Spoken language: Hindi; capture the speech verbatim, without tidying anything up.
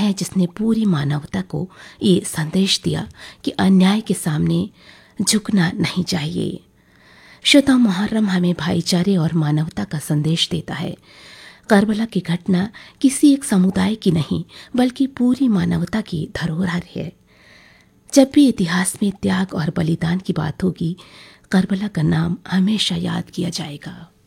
है जिसने पूरी मानवता को ये संदेश दिया कि अन्याय के सामने झुकना नहीं चाहिए। श्रोता, मुहर्रम हमें भाईचारे और मानवता का संदेश देता है। करबला की घटना किसी एक समुदाय की नहीं बल्कि पूरी मानवता की धरोहर है। जब भी इतिहास में त्याग और बलिदान की बात होगी, करबला का नाम हमेशा याद किया जाएगा।